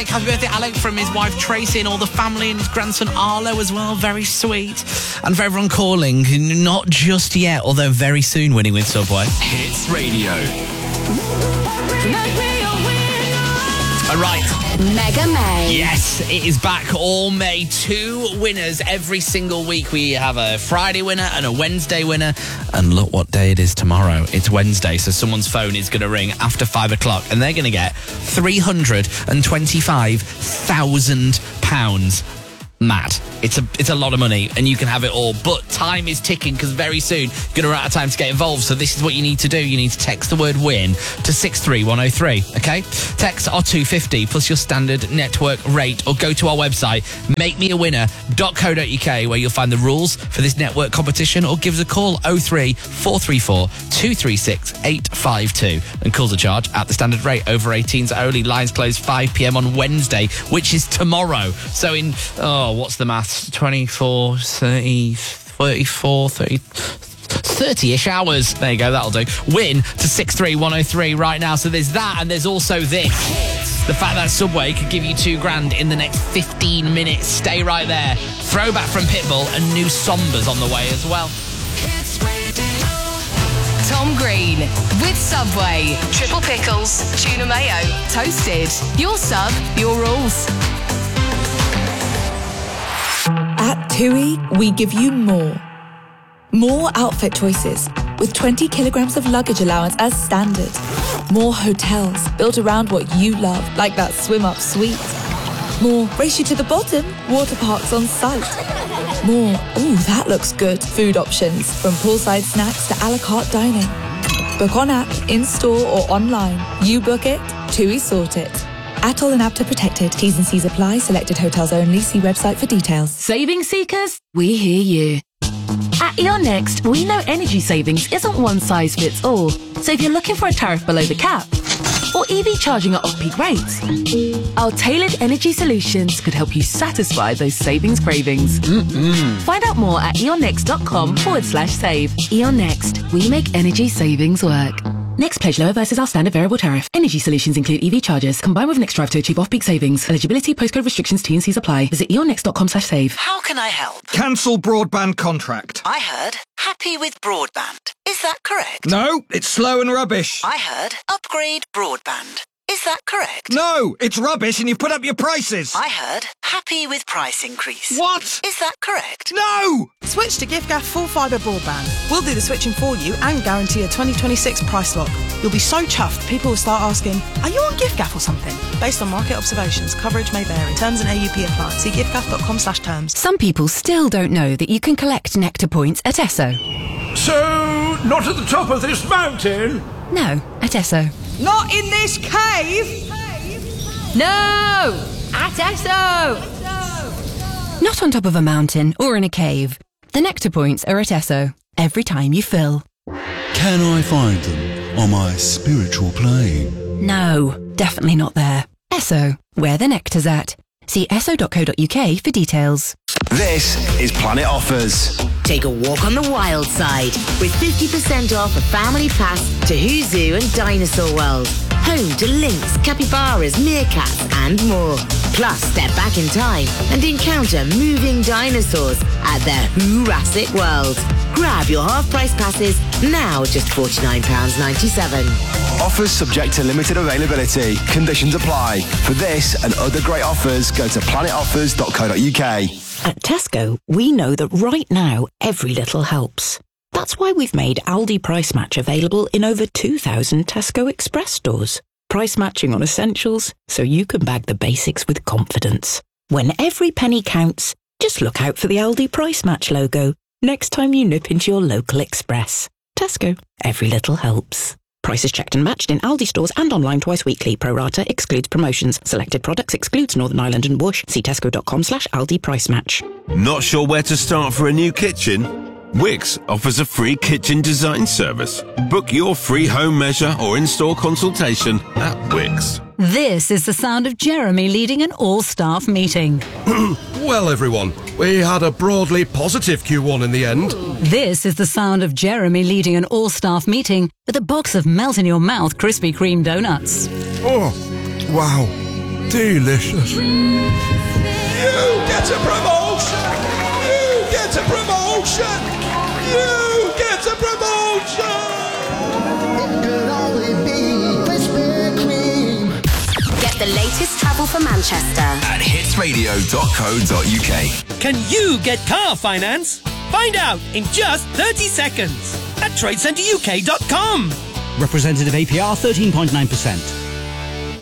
Alec. Happy birthday, Alec, from his wife Tracy and all the family and his grandson Arlo as well. Very sweet. And for everyone calling, not just yet, although very soon winning with Subway. Hits Radio. All right. Mega May. Yes, it is back all May. 2 winners every single week. We have a Friday winner and a Wednesday winner. And look what day it is tomorrow. It's Wednesday, so someone's phone is going to ring after 5 o'clock and they're going to get £325,000. Mad. It's a lot of money and you can have it all, but time is ticking because very soon you're going to run out of time to get involved. So this is what you need to do. You need to text the word win to 63103, okay? Text our 250 plus your standard network rate, or go to our website makemeawinner.co.uk where you'll find the rules for this network competition, or give us a call 03 434 236 852 and calls a charge at the standard rate. Over 18s only. Lines close 5 p.m. on Wednesday, which is tomorrow. So in what's the maths? 24, 30, 34, 30... 30-ish hours. There you go, that'll do. Win to 63103 right now. So there's that, and there's also this. The fact that Subway could give you £2,000 in the next 15 minutes. Stay right there. Throwback from Pitbull and new Sombas on the way as well. Tom Green with Subway. Triple pickles, tuna mayo, toasted. Your sub, your rules. At TUI, we give you more. More outfit choices, with 20 kilograms of luggage allowance as standard. More hotels built around what you love, like that swim-up suite. More race you to the bottom, water parks on site. More, ooh, that looks good, food options, from poolside snacks to a la carte dining. Book on app, in-store or online. You book it, TUI sort it. Atoll and APTA protected. T's and C's apply. Selected hotels only. See website for details. Saving seekers, we hear you. At E.ON Next, we know energy savings isn't one size fits all. So if you're looking for a tariff below the cap, or EV charging at off-peak rates, our tailored energy solutions could help you satisfy those savings cravings. Find out more at eonnext.com/save. E.ON Next, we make energy savings work. Next pledge lower versus our standard variable tariff. Energy solutions include EV chargers, combined with Next Drive to achieve off-peak savings. Eligibility, postcode restrictions, T&Cs apply. Visit eonnext.com/save. How can I help? Cancel broadband contract. I heard happy with broadband. Is that correct? No, it's slow and rubbish. I heard upgrade broadband. Is that correct? No, it's rubbish and you've put up your prices. I heard happy with price increase. What? Is that correct? No! Switch to giffgaff full fibre broadband. We'll do the switching for you and guarantee a 2026 price lock. You'll be so chuffed, people will start asking, are you on giffgaff or something? Based on market observations, coverage may vary. Terms and AUP apply. See giffgaff.com/terms. Some people still don't know that you can collect Nectar points at Esso. So, not at the top of this mountain? No, at Esso. Not in this cave! No! At Esso! Not on top of a mountain or in a cave. The Nectar points are at Esso. Every time you fill. Can I find them on my spiritual plane? No, definitely not there. Esso, where the nectar's at. See esso.co.uk for details. This is Planet Offers. Take a walk on the wild side with 50% off a family pass to Who's Zoo and Dinosaur World. Home to lynx, capybaras, meerkats and more. Plus, step back in time and encounter moving dinosaurs at their Jurassic World. Grab your half-price passes now, just £49.97. Offers subject to limited availability. Conditions apply. For this and other great offers, go to planetoffers.co.uk. At Tesco, we know that right now, every little helps. That's why we've made Aldi Price Match available in over 2,000 Tesco Express stores. Price matching on essentials, so you can bag the basics with confidence. When every penny counts, just look out for the Aldi Price Match logo next time you nip into your local Express. Tesco, every little helps. Prices checked and matched in Aldi stores and online twice weekly. Pro rata excludes promotions. Selected products excludes Northern Ireland and Whoosh. See tesco.com/Aldi Price Match. Not sure where to start for a new kitchen? Wix offers a free kitchen design service. Book your free home measure or in-store consultation at Wix. This is the sound of Jeremy leading an all-staff meeting. Well, everyone, we had a broadly positive Q1 in the end. This is the sound of Jeremy leading an all-staff meeting with a box of melt-in-your-mouth Krispy Kreme donuts. Oh, wow. delicious. You get a promotion! You get a promotion! You get a promotion! It could only be Krispy Kreme. Get the latest travel for Manchester at hitsradio.co.uk. Can you get car finance? Find out in just 30 seconds at tradecenteruk.com. Representative APR 13.9%.